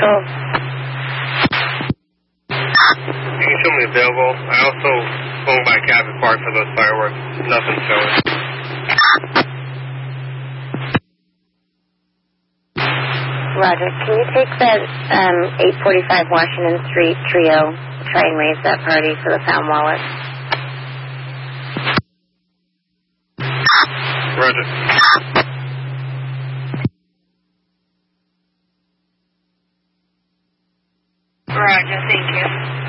vehicle? You can show me available. I also swung by Cabot Park for those fireworks. Nothing showing. Roger. Can you take that 845 Washington Street trio, try and raise that party for the found wallet? Roger. Roger, thank you.